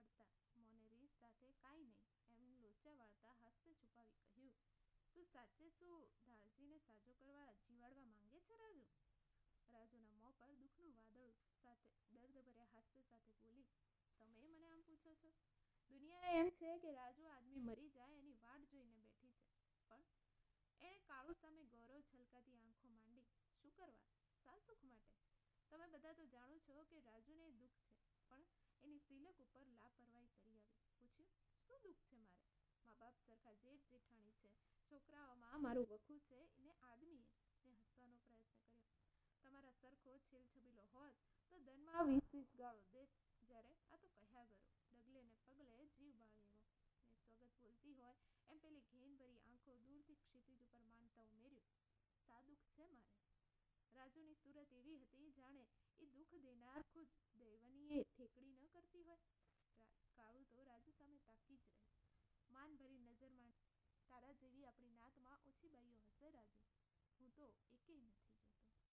પડતા મોને રીસ સાથે કાંઈ નહીં એમ લોચા વાળતા હાસ્ય છુપાવી કહ્યું, તું સાચે શું ઢાળજીને સાજો કરવા જીવાડવા માંગે છે રાજુ? રાજુના મોં પર દુઃખનું વાદળ સાથે દર્દભર્યા હાસ્ય સાથે બોલી, તમે મને આમ પૂછો છો? દુનિયાને એમ છે કે રાજુ આદમી મરી જાય એની વાટ જોઈને બેઠી છે, પણ એણે કાળુ સામે ગૌરવ છલકાતી આંખો માંડી. શું કરવા? શા સુખ માટે? તમે બધા તો જાણો છો કે રાજુને દુઃખ છે, પણ એની સિલક ઉપર લાપરવાહી કરી આવી. પૂછ્યું, શું દુઃખ છે મારે? મા બાપ સરખા જેઠ જેઠાણી છે, છોકરાઓમાં મારું વખું છે ને આદમીએ ને હસવાનો પ્રયત્ન કર્યો. તમારા સરખો છેલછબીલો હોત તો દનમાં 20 ગાળો દેત, જ્યારે આ તો કહ્યા ગરો, ડગલે ને પગલે જીવ બાળે એવો. ને સ્વગત બોલતી હોય એમ પેલી ઘેનભરી આંખો દૂરથી ક્ષિતિજ ઉપર માંડતા ઉમેર્યું, સા દુઃખ છે મારે? રાજુની સુરત એવી હતી જાણે એ દુઃખ દેનાર ખુદ દૈવનીએ ઠેકડી ન કરતી હોય. કાળુ તો રાજુ સામે તાકી જ રહી. માન ભરી નજર માંડી, તારા જેવી આપણી નાતમાં ઓછી બાઈઓ હશે રાજુ, હું તો એકેય નથી જોતો.